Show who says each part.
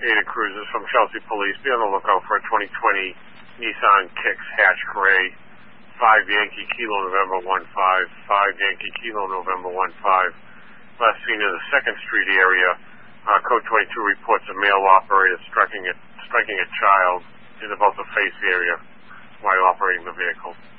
Speaker 1: investigative cruisers from Chelsea Police. Be on the lookout for a 2020 Nissan Kicks hatch gray, 5 Yankee Kilo November 15, 5 Yankee Kilo November 15. Last seen in the 2nd Street area. Code 22 reports a male operator striking a child in about the face area while operating the vehicle.